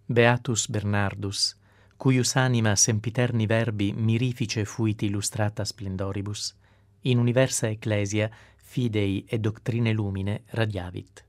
Beatus Bernardus, cuius anima sempiterni verbi mirifice fuit illustrata splendoribus, in universa ecclesia fidei e doctrine lumine radiavit.